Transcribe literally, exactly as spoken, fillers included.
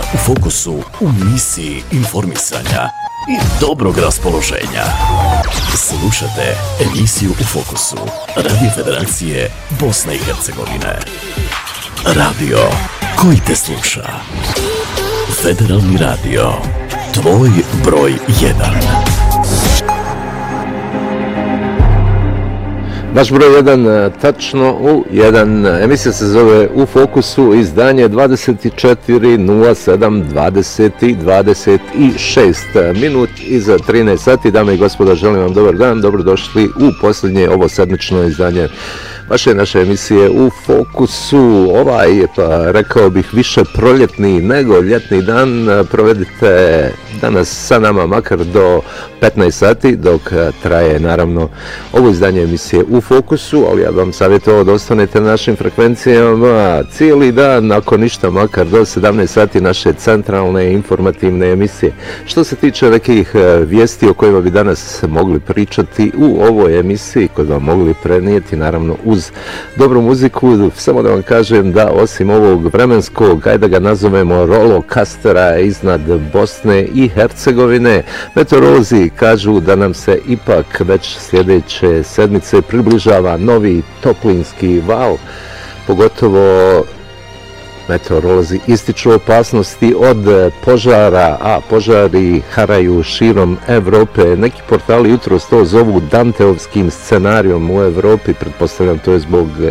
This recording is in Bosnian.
u fokusu, u misiji informisanja i dobrog raspoloženja. Slušate emisiju U fokusu Radio Federacije Bosne i Hercegovine. Radio koji te sluša. Federalni radio. Tvoj broj jedan. Naš broj jedan, tačno u jedan. Emisija se zove U fokusu, izdanje dvadeset četiri nula sedam dvadeset dvadeset šest minut iza trinaest sati. Dame i gospoda, želim vam dobar dan, dobrodošli u posljednje ovo sedmično izdanje vaše naše emisije U fokusu. Ovaj je, pa rekao bih, više proljetni nego ljetni dan. Provedite danas sa nama makar do petnaest sati, dok traje naravno ovo izdanje emisije U fokusu, ali ja vam savjetovao da ostanete na našim frekvencijama cijeli dan, ako ništa makar do sedamnaest sati naše centralne informativne emisije. Što se tiče nekih vijesti o kojima bi danas mogli pričati u ovoj emisiji, koje vam mogli prenijeti naravno uz dobru muziku, samo da vam kažem da osim ovog vremenskog, ajde da ga nazovemo rolokastera iznad Bosne i Hercegovine, meteorolozi kažu da nam se ipak već sljedeće sedmice približava novi toplinski val, pogotovo meteorolozi ističu opasnosti od požara, a požari haraju širom Evrope. Neki portali jutros to zovu Danteovskim scenarijom u Evropi, pretpostavljam to je zbog